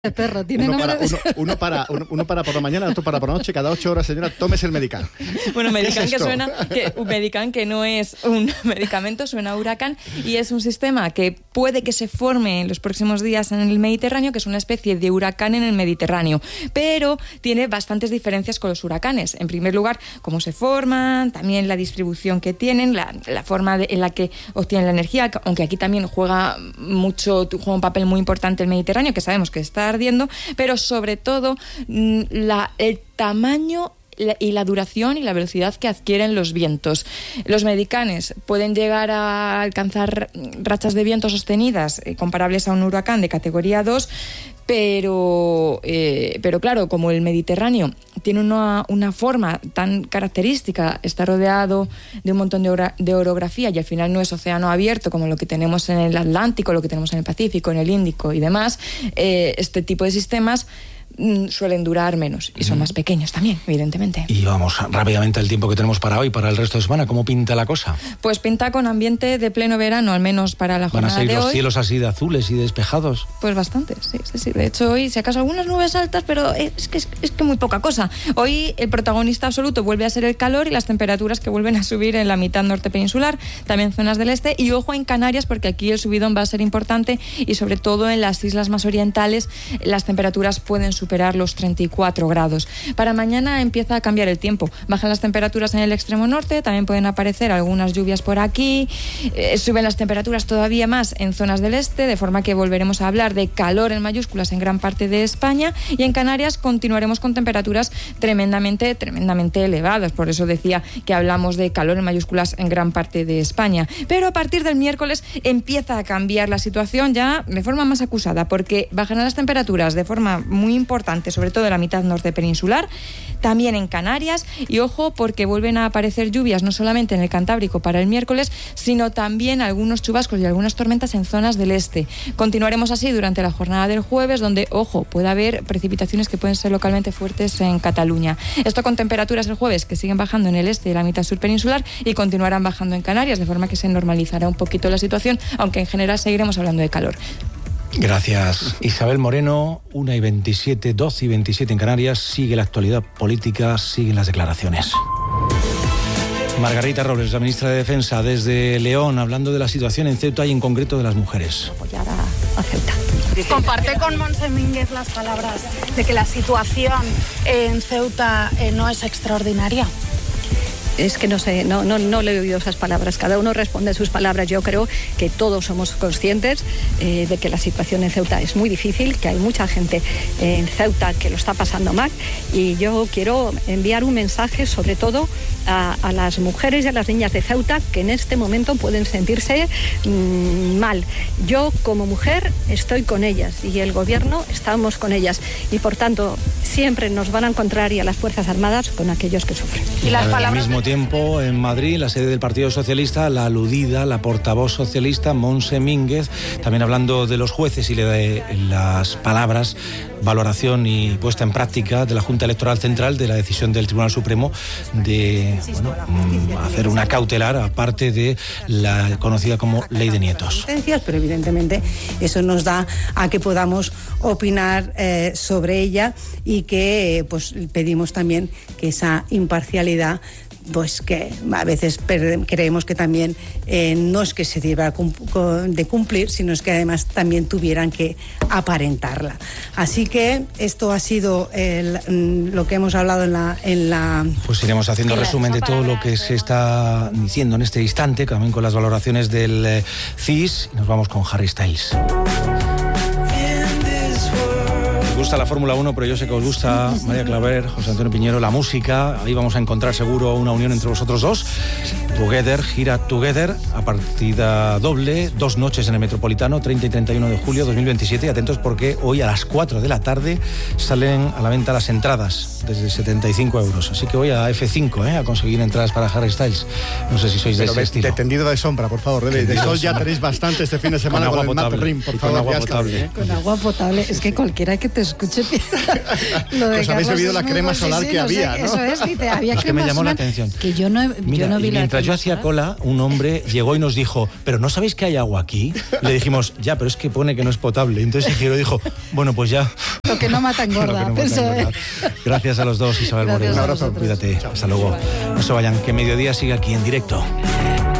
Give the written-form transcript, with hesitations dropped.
de perro, tiene uno para por la mañana, otro para por la noche, cada 8 horas, señora, tómese el Medican. Bueno, Medican que suena, un Medican que no es un medicamento, suena a huracán, y es un sistema que puede que se forme en los próximos días en el Mediterráneo, que es una especie de huracán en el Mediterráneo, pero tiene bastantes diferencias con los huracanes. En primer lugar, cómo se forman, también la distribución que tienen, la forma en la que obtienen la energía, aunque aquí también juega un papel muy importante el Mediterráneo, que sabemos que está ardiendo, pero sobre todo el tamaño y la duración y la velocidad que adquieren los vientos. Los medicanes pueden llegar a alcanzar rachas de viento sostenidas comparables a un huracán de categoría 2, pero claro, como el Mediterráneo tiene una forma tan característica, está rodeado de un montón de orografía y al final no es océano abierto como lo que tenemos en el Atlántico, lo que tenemos en el Pacífico, en el Índico y demás, este tipo de sistemas suelen durar menos y son más pequeños también, evidentemente. Y vamos rápidamente al tiempo que tenemos para hoy, para el resto de semana. ¿Cómo pinta la cosa? Pues pinta con ambiente de pleno verano, al menos para la jornada de hoy. ¿Van a salir los cielos así de azules y despejados? Pues bastante, sí. De hecho, hoy, si acaso, algunas nubes altas, pero es que muy poca cosa. Hoy el protagonista absoluto vuelve a ser el calor y las temperaturas que vuelven a subir en la mitad norte peninsular, también zonas del este, y ojo en Canarias, porque aquí el subidón va a ser importante y sobre todo en las islas más orientales las temperaturas pueden superar los 34 grados. Para mañana empieza a cambiar el tiempo. Bajan las temperaturas en el extremo norte, también pueden aparecer algunas lluvias por aquí, suben las temperaturas todavía más en zonas del este, de forma que volveremos a hablar de calor en mayúsculas en gran parte de España, y en Canarias continuaremos con temperaturas tremendamente elevadas. Por eso decía que hablamos de calor en mayúsculas en gran parte de España. Pero a partir del miércoles empieza a cambiar la situación ya de forma más acusada, porque bajarán las temperaturas de forma muy importante, sobre todo en la mitad norte peninsular, también en Canarias, y ojo porque vuelven a aparecer lluvias no solamente en el Cantábrico para el miércoles, sino también algunos chubascos y algunas tormentas en zonas del este. Continuaremos así durante la jornada del jueves, donde, ojo, puede haber precipitaciones que pueden ser localmente fuertes en Cataluña. Esto con temperaturas el jueves que siguen bajando en el este y la mitad sur peninsular y continuarán bajando en Canarias, de forma que se normalizará un poquito la situación, aunque en general seguiremos hablando de calor. Gracias, Isabel Moreno. 1:27, 12:27 en Canarias. Sigue la actualidad política, siguen las declaraciones. Margarita Robles, la ministra de Defensa, desde León, hablando de la situación en Ceuta y en concreto de las mujeres. Apoyar a Ceuta. ¿Comparte con Montse Mínguez las palabras de que la situación en Ceuta no es extraordinaria? Es que no sé, no le he oído esas palabras. Cada uno responde sus palabras. Yo creo que todos somos conscientes de que la situación en Ceuta es muy difícil, que hay mucha gente en Ceuta que lo está pasando mal, y yo quiero enviar un mensaje sobre todo a las mujeres y a las niñas de Ceuta que en este momento pueden sentirse mal. Yo como mujer estoy con ellas y el gobierno estamos con ellas, y por tanto siempre nos van a encontrar, y a las Fuerzas Armadas, con aquellos que sufren. Y las palabras... Al mismo tiempo, en Madrid, la sede del Partido Socialista, la aludida, la portavoz socialista, Montse Mínguez, también hablando de los jueces y de las palabras, valoración y puesta en práctica de la Junta Electoral Central de la decisión del Tribunal Supremo de hacer una cautelar, aparte de la conocida como Ley de Nietos. Pero evidentemente eso nos da a que podamos opinar sobre ella, y que pues pedimos también que esa imparcialidad, pues que a veces creemos que también no es que se diera de cumplir, sino es que además también tuvieran que aparentarla. Así que esto ha sido lo que hemos hablado en la... Pues iremos haciendo resumen de todo lo que se está diciendo en este instante, también con las valoraciones del CIS, y nos vamos con Harry Styles. Os gusta la Fórmula 1, pero yo sé que os gusta, María Claver, José Antonio Piñero, la música. Ahí vamos a encontrar seguro una unión entre vosotros dos. Together, gira Together, a partida doble, 2 noches en el Metropolitano, 30 y 31 de julio 2027. Y atentos porque hoy a las 4 de la tarde salen a la venta las entradas, desde 75 euros. Así que voy a F5 a conseguir entradas para Harry Styles. No sé si sois de ese estilo. De tendido de sombra, por favor. De sol ya tenéis bastante este fin de semana con el Matt Rim, por favor. Con agua potable. Con agua potable. Es que cualquiera que te escuché lo de Os habéis Carlos bebido es la muy crema bueno, solar que no sé, había, ¿no? Eso es, dice, había Es que me crema llamó la solar, atención. que yo no Mira, vi y la mientras yo crema hacía solar. cola, un hombre llegó y nos dijo, pero ¿no sabéis que hay agua aquí? Le dijimos, ya, pero es que pone que no es potable. Entonces el Giro dijo, bueno, pues ya. Lo que no mata engorda. Lo que no mata Eso engorda. es. Gracias a los dos, Isabel Gracias Moreno. a vosotros. Cuídate. Hasta luego. No se vayan, que Mediodía sigue aquí en directo.